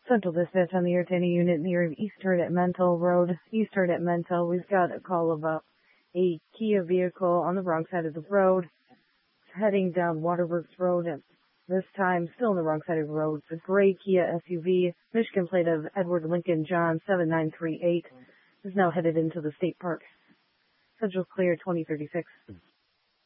Central Dispatch on the air to any unit near Eastern at Mental Road. Eastern at Mental, we've got a call about a Kia vehicle on the wrong side of the road. It's heading down Waterworks Road, and this time still on the wrong side of the road. It's a gray Kia SUV, Michigan plate of Edward Lincoln John 7938. Is now headed into the state park. Central clear 2036.